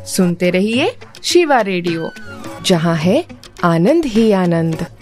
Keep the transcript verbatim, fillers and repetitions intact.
सुनते रहिए शिवा रेडियो, जहाँ है आनंद ही आनंद।